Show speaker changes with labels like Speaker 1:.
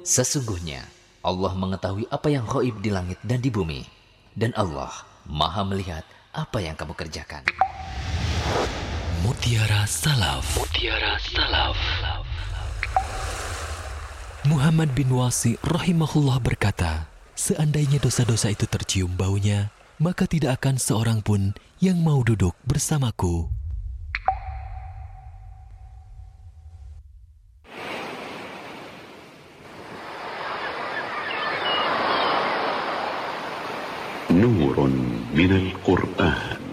Speaker 1: Sesungguhnya Allah mengetahui apa yang ghaib di langit dan di bumi, dan Allah Maha melihat apa yang kamu kerjakan.
Speaker 2: Mutiara Salaf. Mutiara Salaf. Muhammad bin Wasi rahimahullah berkata, seandainya dosa-dosa itu tercium baunya, maka tidak akan seorang pun yang mau duduk bersamaku.
Speaker 3: نور من القرآن.